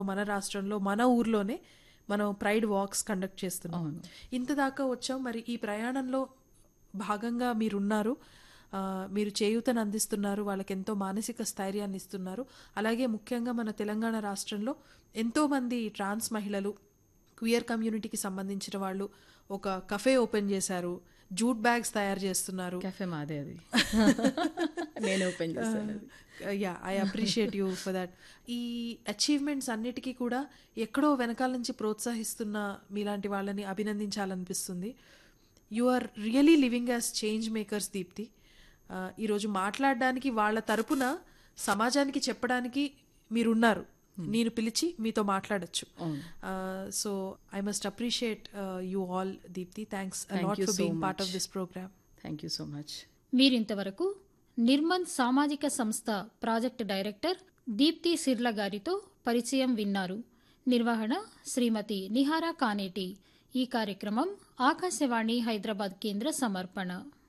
మన రాష్ట్రంలో మన ఊర్లోనే మనం ప్రైడ్ వాక్స్ కండక్ట్ చేస్తున్నాం. అవును. ఇంత దాకా వచ్చాం. మరి ఈ ప్రయాణంలో భాగంగా మీరున్నారు. మీరు చేయూతను అందిస్తున్నారు, వాళ్ళకి ఎంతో మానసిక స్థైర్యాన్ని ఇస్తున్నారు. అలాగే ముఖ్యంగా మన తెలంగాణ రాష్ట్రంలో ఎంతోమంది ట్రాన్స్ మహిళలు, క్వియర్ కమ్యూనిటీకి సంబంధించిన వాళ్ళు ఒక కఫే ఓపెన్ చేశారు, జూట్ బ్యాగ్స్ తయారు చేస్తున్నారు. కెఫే మాదే అది. నేను ఓపెన్ చేశాను అది. Yeah, I appreciate you for that. ఈ అచీవ్మెంట్స్ అన్నిటికీ కూడా ఎక్కడో వెనకాల నుంచి ప్రోత్సహిస్తున్న మీలాంటి వాళ్ళని అభినందించాలనిపిస్తుంది. You are really living as change makers, Deepti. ఈరోజు మాట్లాడడానికి, వాళ్ళ తరపున సమాజానికి చెప్పడానికి మీరున్నారు. నేను పిలిచి మీతో మాట్లాడొచ్చు. So I must appreciate you all, Deepti. Thanks Thank allot you for so being part much. Of this programme. Thank you so much. మీరింతవరకు నిర్మన్ సామాజిక సంస్థ ప్రాజెక్ట్ డైరెక్టర్ దీప్తి సిర్ల గారితో పరిచయం విన్నారు. నిర్వహణ శ్రీమతి నిహారా కానేటి. ఈ కార్యక్రమం ఆకాశవాణి హైదరాబాద్ కేంద్ర సమర్పణ.